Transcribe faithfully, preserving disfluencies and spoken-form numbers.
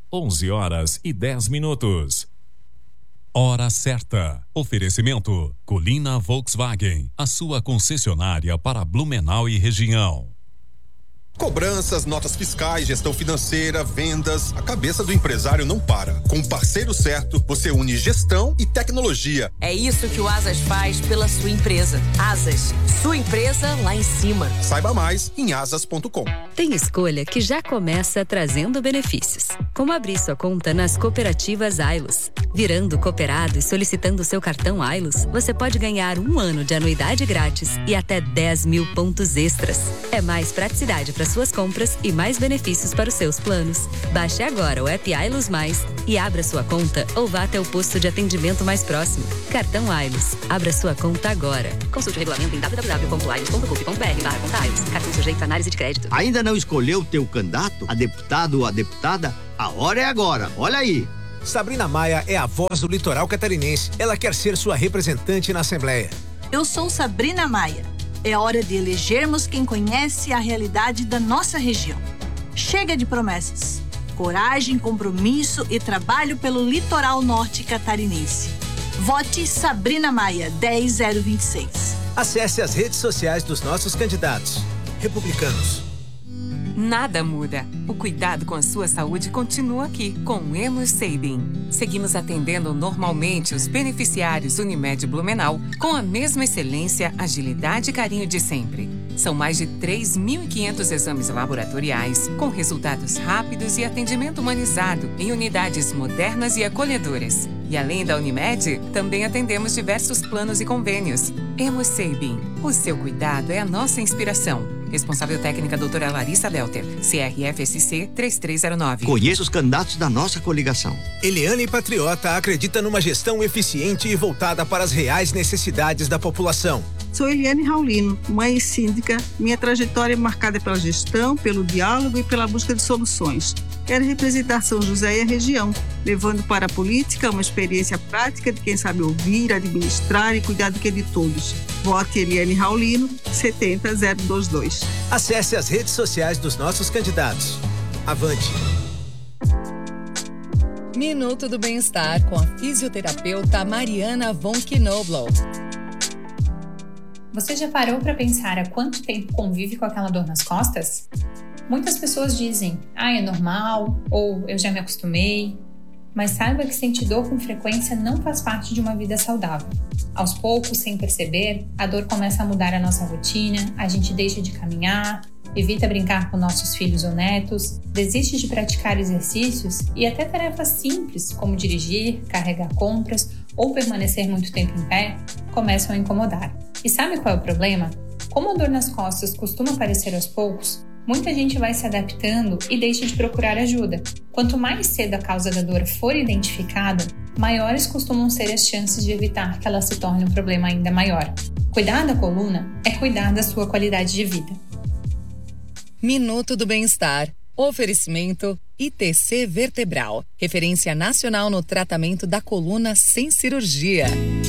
onze horas e dez minutos. Hora certa. Oferecimento Colina Volkswagen, a sua concessionária para Blumenau e região. Cobranças, notas fiscais, gestão financeira, vendas, a cabeça do empresário não para. Com o parceiro certo, você une gestão e tecnologia. É isso que o Asas faz pela sua empresa. Asas, sua empresa lá em cima. Saiba mais em asas ponto com. Tem escolha que já começa trazendo benefícios, como abrir sua conta nas cooperativas Ailos. Virando cooperado e solicitando seu cartão Ailos, você pode ganhar um ano de anuidade grátis e até dez mil pontos extras. É mais praticidade para suas compras e mais benefícios para os seus planos. Baixe agora o app Ailos Mais e abra sua conta ou vá até o posto de atendimento mais próximo. Cartão Ailos. Abra sua conta agora. Consulte o regulamento em w w w ponto ailos ponto gov ponto b r barra conta Ailos. Cartão sujeito a análise de crédito. Ainda não escolheu o teu candidato, a deputado ou a deputada? A hora é agora. Olha aí. Sabrina Maia é a voz do litoral catarinense. Ela quer ser sua representante na Assembleia. Eu sou Sabrina Maia. É hora de elegermos quem conhece a realidade da nossa região. Chega de promessas. Coragem, compromisso e trabalho pelo litoral norte catarinense. Vote Sabrina Maia, dez zero vinte e seis. Acesse as redes sociais dos nossos candidatos. Republicanos. Nada muda. O cuidado com a sua saúde continua aqui, com o Hemosabin. Seguimos atendendo normalmente os beneficiários Unimed Blumenau com a mesma excelência, agilidade e carinho de sempre. São mais de três mil e quinhentos exames laboratoriais, com resultados rápidos e atendimento humanizado em unidades modernas e acolhedoras. E além da Unimed, também atendemos diversos planos e convênios. Hemosabin. O seu cuidado é a nossa inspiração. Responsável técnica doutora Larissa Delter, C R F S C três três zero nove. Conheça os candidatos da nossa coligação. Eliane Patriota acredita numa gestão eficiente e voltada para as reais necessidades da população. Sou Eliane Raulino, mãe e síndica. Minha trajetória é marcada pela gestão, pelo diálogo e pela busca de soluções. Quero representar São José e a região, levando para a política uma experiência prática de quem sabe ouvir, administrar e cuidar do que é de todos. Vote Eliane Raulino, setenta zero vinte e dois. Acesse as redes sociais dos nossos candidatos. Avante! Minuto do Bem-Estar com a fisioterapeuta Mariana von Knobloch. Você já parou para pensar há quanto tempo convive com aquela dor nas costas? Muitas pessoas dizem, ah, é normal, ou eu já me acostumei. Mas saiba que sentir dor com frequência não faz parte de uma vida saudável. Aos poucos, sem perceber, a dor começa a mudar a nossa rotina, a gente deixa de caminhar, evita brincar com nossos filhos ou netos, desiste de praticar exercícios e até tarefas simples, como dirigir, carregar compras ou permanecer muito tempo em pé, começam a incomodar. E sabe qual é o problema? Como a dor nas costas costuma aparecer aos poucos, muita gente vai se adaptando e deixa de procurar ajuda. Quanto mais cedo a causa da dor for identificada, maiores costumam ser as chances de evitar que ela se torne um problema ainda maior. Cuidar da coluna é cuidar da sua qualidade de vida. Minuto do Bem-Estar. Oferecimento I T C Vertebral, referência nacional no tratamento da coluna sem cirurgia.